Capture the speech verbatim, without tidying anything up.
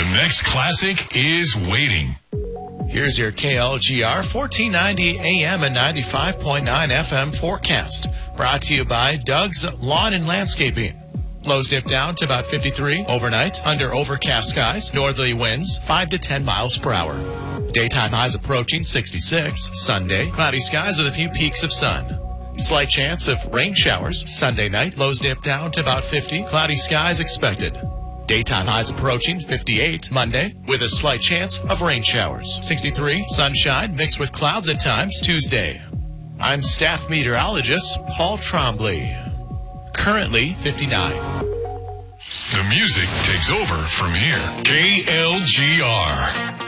next classic is waiting. Here's your K L G R fourteen ninety A M and ninety-five point nine F M forecast. Brought to you by Doug's Lawn and Landscaping. Lows dip down to about fifty-three overnight under overcast skies. Northerly winds five to ten miles per hour. Daytime highs approaching sixty-six. Sunday, cloudy skies with a few peaks of sun. Slight chance of rain showers. Sunday night, lows dip down to about fifty. Cloudy skies expected. Daytime highs approaching fifty-eight Monday with a slight chance of rain showers. sixty-three, sunshine mixed with clouds at times Tuesday. I'm staff meteorologist Paul Trombley. Currently fifty-nine. The music takes over from here. K L G R.